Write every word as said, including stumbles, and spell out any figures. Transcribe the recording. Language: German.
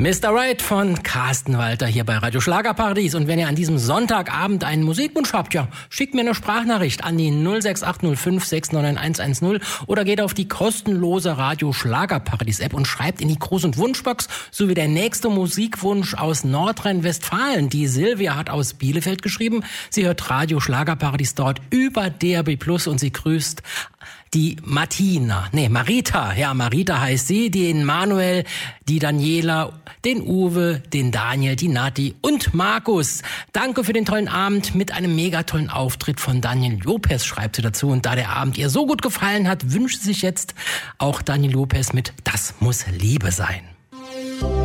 Mister Right von Carsten Walter hier bei Radio Schlagerparadies. Und wenn ihr an diesem Sonntagabend einen Musikwunsch habt, ja, schickt mir eine Sprachnachricht an die null sechs acht null fünf sechs neun neun eins eins null oder geht auf die kostenlose Radio Schlagerparadies App und schreibt in die Gruß- und Wunschbox, so wie der nächste Musikwunsch aus Nordrhein-Westfalen. Die Silvia hat aus Bielefeld geschrieben. Sie hört Radio Schlagerparadies dort über D R B Plus und sie grüßt die Martina, nee, Marita, ja, Marita heißt sie, den Manuel, die Daniela, den Uwe, den Daniel, die Nati und Markus. Danke für den tollen Abend mit einem mega tollen Auftritt von Daniel Lopez, schreibt sie dazu. Und da der Abend ihr so gut gefallen hat, wünscht sie sich jetzt auch Daniel Lopez mit Das muss Liebe sein.